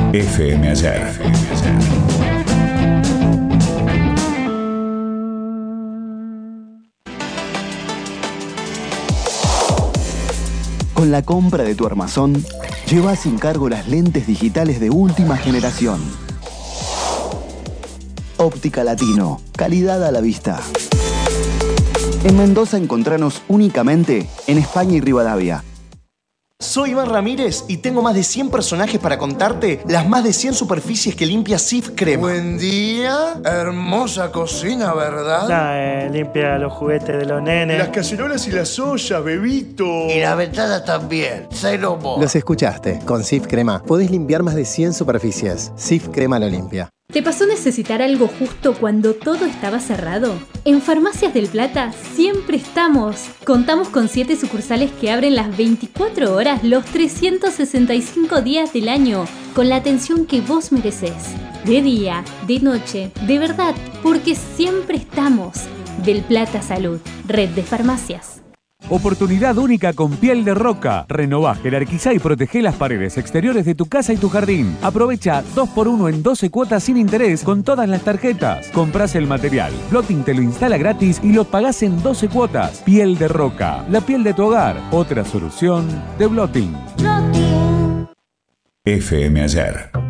FM Ayer. Con la compra de tu armazón, lleva sin cargo las lentes digitales de última generación. Óptica Latino, calidad a la vista. En Mendoza encontranos únicamente en España y Rivadavia. Soy Iván Ramírez y tengo más de 100 personajes para contarte las más de 100 superficies que limpia Cif Crema. Buen día, hermosa cocina, ¿verdad? Limpia los juguetes de los nenes. Las cacerolas y las ollas, bebito. Y la ventana también, cero mo. Los escuchaste, con Cif Crema podés limpiar más de 100 superficies. Cif Crema lo limpia. ¿Te pasó necesitar algo justo cuando todo estaba cerrado? En Farmacias del Plata siempre estamos. Contamos con 7 sucursales que abren las 24 horas los 365 días del año, con la atención que vos merecés. De día, de noche, de verdad, porque siempre estamos. Del Plata Salud, red de farmacias. Oportunidad única con Piel de Roca. Renová, jerarquizá y protegé las paredes exteriores de tu casa y tu jardín. Aprovecha 2x1 en 12 cuotas sin interés con todas las tarjetas. Comprás el material, Blotting te lo instala gratis y lo pagás en 12 cuotas. Piel de Roca, la piel de tu hogar. Otra solución de Blotting. FM Ayer.